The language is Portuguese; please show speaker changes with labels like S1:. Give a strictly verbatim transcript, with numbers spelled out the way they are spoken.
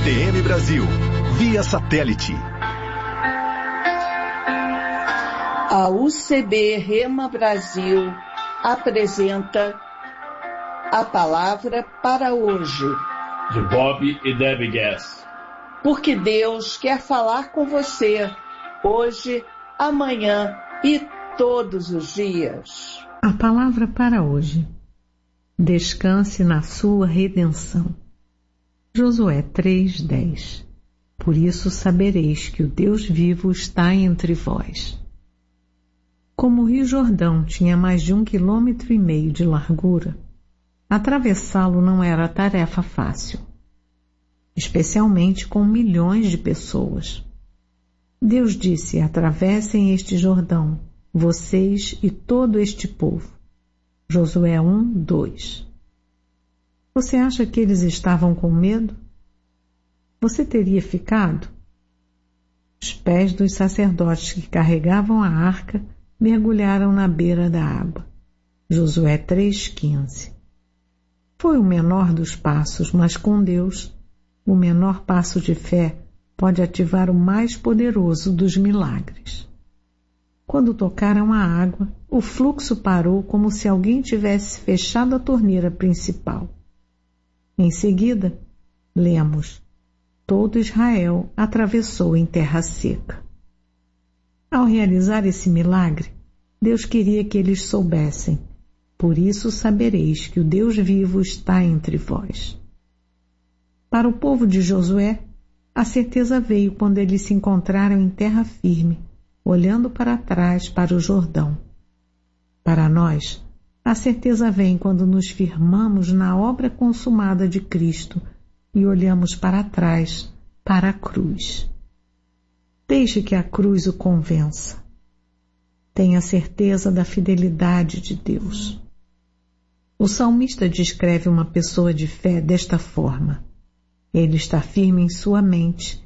S1: T M Brasil, via satélite.
S2: A U C B Rema Brasil apresenta a palavra para hoje,
S3: de Bob e Debbie Gass.
S2: Porque Deus quer falar com você hoje, amanhã e todos os dias.
S4: A palavra para hoje: descanse na sua redenção. Josué três, dez. Por isso sabereis que o Deus vivo está entre vós. Como o Rio Jordão tinha mais de um quilômetro e meio de largura, atravessá-lo não era tarefa fácil, especialmente com milhões de pessoas. Deus disse: atravessem este Jordão, vocês e todo este povo. Josué um, dois. Você acha que eles estavam com medo? Você teria ficado? Os pés dos sacerdotes que carregavam a arca mergulharam na beira da água. Josué três, quinze. Foi o menor dos passos, mas com Deus, o menor passo de fé pode ativar o mais poderoso dos milagres. Quando tocaram a água, o fluxo parou como se alguém tivesse fechado a torneira principal. Em seguida, lemos: todo Israel atravessou em terra seca. Ao realizar esse milagre, Deus queria que eles soubessem: por isso sabereis que o Deus vivo está entre vós. Para o povo de Josué, a certeza veio quando eles se encontraram em terra firme, olhando para trás para o Jordão. Para nós, a certeza vem quando nos firmamos na obra consumada de Cristo e olhamos para trás, para a cruz. Deixe que a cruz o convença. Tenha certeza da fidelidade de Deus. O salmista descreve uma pessoa de fé desta forma: ele está firme em sua mente